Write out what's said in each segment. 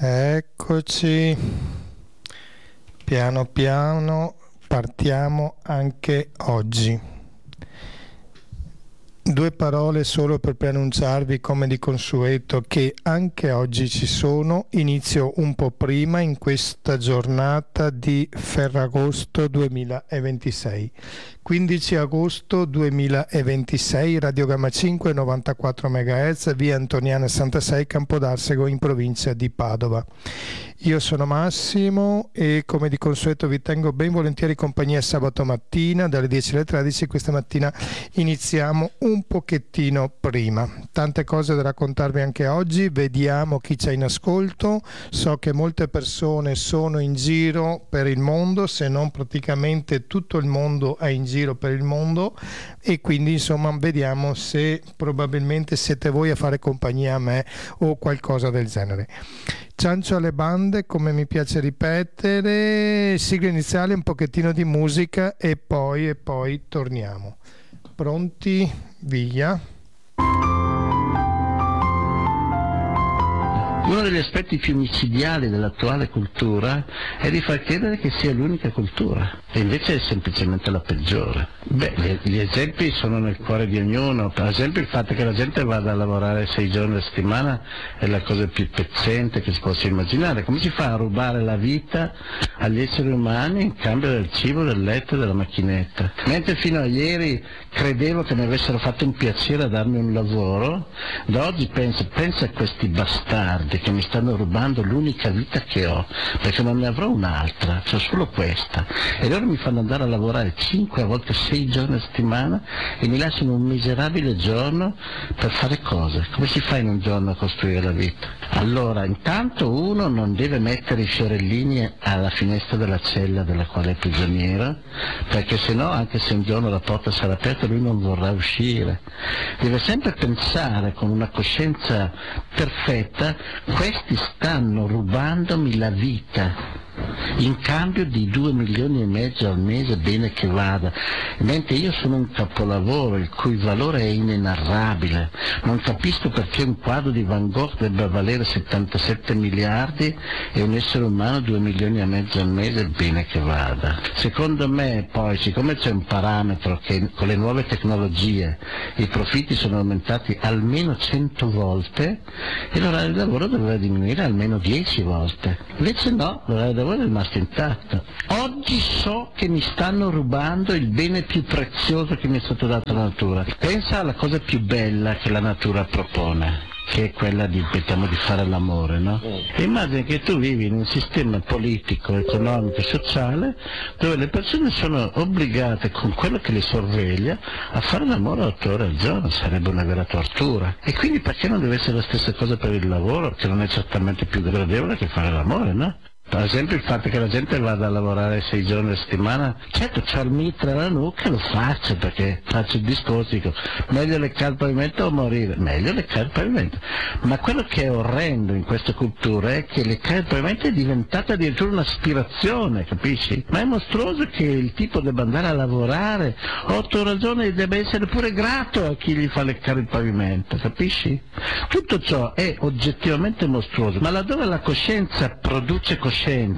Eccoci, piano piano partiamo anche oggi. Due parole solo per preannunciarvi, come di consueto, che anche oggi ci sono. Inizio un po' prima in questa giornata di Ferragosto 2026. 15 agosto 2026, Radiogramma 5, 94 MHz, via Antoniana 66, Campodarsego, in provincia di Padova. Io sono Massimo e come di consueto vi tengo ben volentieri compagnia sabato mattina dalle 10 alle 13. Questa mattina iniziamo un pochettino prima. Tante cose da raccontarvi anche oggi, vediamo chi c'è in ascolto. So che molte persone sono in giro per il mondo, se non praticamente tutto il mondo è in giro per il mondo, e quindi insomma vediamo se probabilmente siete voi a fare compagnia a me o qualcosa del genere. Ciancio alle bande, come mi piace ripetere, sigla iniziale, un pochettino di musica e poi torniamo. Pronti? Via. Uno degli aspetti più micidiali dell'attuale cultura è di far credere che sia l'unica cultura, e invece è semplicemente la peggiore. Gli esempi sono nel cuore di ognuno. Per esempio il fatto che la gente vada a lavorare 6 giorni a settimana è la cosa più pezzente che si possa immaginare. Come si fa a rubare la vita agli esseri umani in cambio del cibo, del letto e della macchinetta? Mentre fino a ieri credevo che mi avessero fatto un piacere a darmi un lavoro, da oggi penso a questi bastardi che mi stanno rubando l'unica vita che ho, perché non ne avrò un'altra, c'ho solo questa, e loro mi fanno andare a lavorare 5, a volte 6 giorni a settimana e mi lasciano un miserabile giorno per fare cose. Come si fa in un giorno a costruire la vita? Allora, intanto uno non deve mettere i fiorellini alla finestra della cella della quale è prigioniero, perché sennò, anche se un giorno la porta sarà aperta, lui non vorrà uscire. Deve sempre pensare con una coscienza perfetta: questi stanno rubandomi la vita in cambio di 2,5 milioni al mese, bene che vada, mentre io sono un capolavoro il cui valore è inenarrabile. Non capisco perché un quadro di Van Gogh debba valere 77 miliardi e un essere umano 2,5 milioni al mese, bene che vada. Secondo me poi, siccome c'è un parametro che con le nuove tecnologie i profitti sono aumentati almeno 100 volte, e l'orario di lavoro doveva diminuire almeno 10 volte, invece no, l'orario di lavoro è rimasto intatto. Oggi so che mi stanno rubando il bene più prezioso che mi è stato dato dalla natura. Pensa alla cosa più bella che la natura propone, che è quella di fare l'amore, no? E immagina che tu vivi in un sistema politico, economico e sociale dove le persone sono obbligate, con quello che le sorveglia, a fare l'amore 8 ore al giorno. Sarebbe una vera tortura. E quindi perché non deve essere la stessa cosa per il lavoro, che non è certamente più gradevole che fare l'amore, no? Per esempio il fatto che la gente vada a lavorare 6 giorni a settimana, certo c'ho il mitra alla nuca, lo faccio perché faccio il discorso, dico meglio leccare il pavimento o morire, meglio leccare il pavimento. Ma quello che è orrendo in questa cultura è che leccare il pavimento è diventata addirittura un'aspirazione, capisci? Ma è mostruoso che il tipo debba andare a lavorare 8 ore al giorno e debba essere pure grato a chi gli fa leccare il pavimento, capisci? Tutto ciò è oggettivamente mostruoso, ma laddove la coscienza produce coscienza,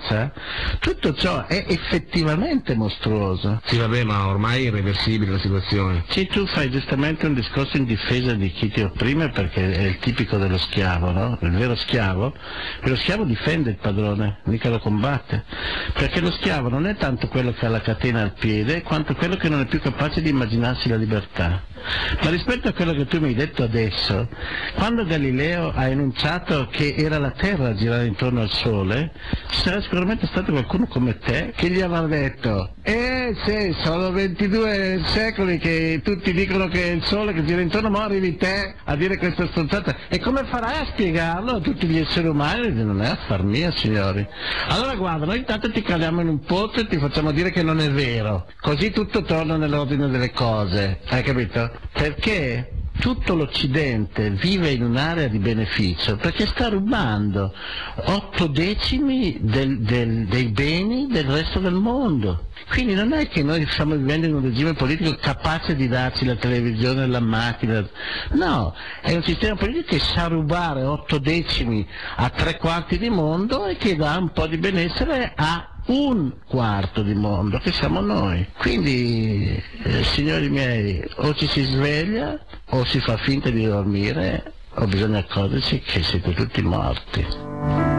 tutto ciò è effettivamente mostruoso. Sì, vabbè, ma ormai è irreversibile la situazione. Sì, tu fai giustamente un discorso in difesa di chi ti opprime, perché è il tipico dello schiavo, no? Il vero schiavo difende il padrone, mica lo combatte, perché lo schiavo non è tanto quello che ha la catena al piede, quanto quello che non è più capace di immaginarsi la libertà. Ma rispetto a quello che tu mi hai detto adesso, quando Galileo ha enunciato che era la Terra a girare intorno al Sole, ci sarà sicuramente stato qualcuno come te che gli avrà detto: sì, sono 22 secoli che tutti dicono che è il Sole che gira intorno, ma arrivi te a dire questa stronzata, e come farai a spiegarlo a tutti gli esseri umani? Non è affar mio, signori. Allora guarda, noi intanto ti cadiamo in un pozzo e ti facciamo dire che non è vero, così tutto torna nell'ordine delle cose, hai capito? Perché tutto l'Occidente vive in un'area di beneficio perché sta rubando 8 decimi dei beni del resto del mondo. Quindi non è che noi stiamo vivendo in un regime politico capace di darci la televisione, la macchina, no, è un sistema politico che sa rubare 8 decimi a 3/4 di mondo e che dà un po' di benessere a 1/4 di mondo, che siamo noi. Quindi, signori miei, o ci si sveglia o si fa finta di dormire o bisogna accorgersi che siete tutti morti.